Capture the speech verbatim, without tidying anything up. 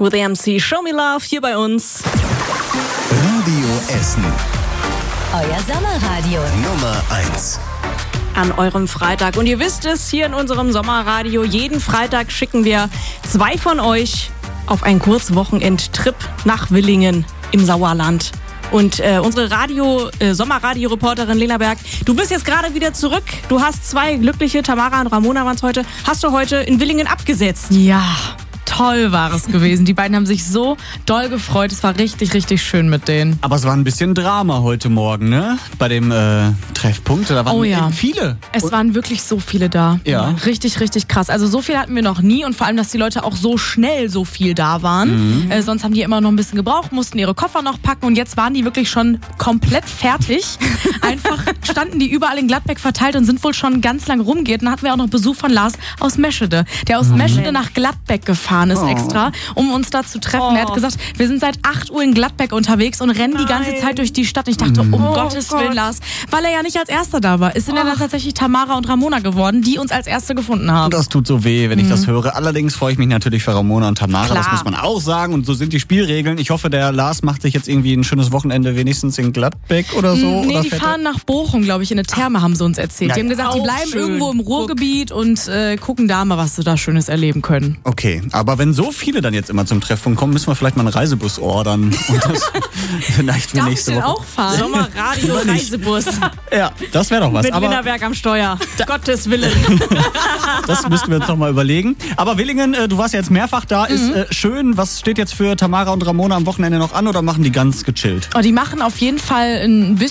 with M C Show Me Love hier bei uns. Radio Essen. Euer Sommerradio. Nummer eins. An eurem Freitag. Und ihr wisst es, hier in unserem Sommerradio, jeden Freitag schicken wir zwei von euch auf einen Kurzwochenendtrip nach Willingen im Sauerland. Und äh, unsere Radio, äh, Sommerradio-Reporterin Lena Berg, du bist jetzt gerade wieder zurück. Du hast zwei glückliche, Tamara und Ramona waren es heute, hast du heute in Willingen abgesetzt. Ja, toll war es gewesen. Die beiden haben sich so doll gefreut. Es war richtig, richtig schön mit denen. Aber es war ein bisschen Drama heute Morgen, ne? Bei dem äh, Treffpunkt. Da waren oh ja. viele. Es waren wirklich so viele da. Ja. Richtig, richtig krass. Also so viel hatten wir noch nie und vor allem, dass die Leute auch so schnell so viel da waren. Mhm. Äh, sonst haben die immer noch ein bisschen gebraucht, mussten ihre Koffer noch packen und jetzt waren die wirklich schon komplett fertig. Einfach standen die überall in Gladbeck verteilt und sind wohl schon ganz lang rumgeht. Dann hatten wir auch noch Besuch von Lars aus Meschede, der aus mhm. Meschede nach Gladbeck gefahren ist oh. extra, um uns da zu treffen. Oh. Er hat gesagt, wir sind seit acht Uhr in Gladbeck unterwegs und rennen Nein. die ganze Zeit durch die Stadt. Und ich dachte, um oh Gottes Gott. Willen, Lars, weil er ja nicht als Erster da war. Es sind oh. ja dann tatsächlich Tamara und Ramona geworden, die uns als Erste gefunden haben. Das tut so weh, wenn ich mhm. das höre. Allerdings freue ich mich natürlich für Ramona und Tamara. Klar. Das muss man auch sagen. Und so sind die Spielregeln. Ich hoffe, der Lars macht sich jetzt irgendwie ein schönes Wochenende wenigstens in Gladbeck oder so. Nee, oder die fahren nach Bochum, glaube ich, in eine Therme, haben sie uns erzählt. Ja, die haben gesagt, die bleiben schön. irgendwo im Ruhrgebiet und äh, gucken da mal, was sie da Schönes erleben können. Okay, aber wenn so viele dann jetzt immer zum Treffpunkt kommen, müssen wir vielleicht mal einen Reisebus ordern. Und das vielleicht für Darf nächste ich den Woche. auch fahren? Sommerradio-Reisebus. Ja, das wäre doch was. Mit aber Lena Berg am Steuer. Gottes Willen. Das müssten wir uns noch mal überlegen. Aber Willingen, äh, du warst ja jetzt mehrfach da, ist äh, schön. Was steht jetzt für Tamara und Ramona am Wochenende noch an oder machen die ganz gechillt? Oh, die machen auf jeden Fall ein bisschen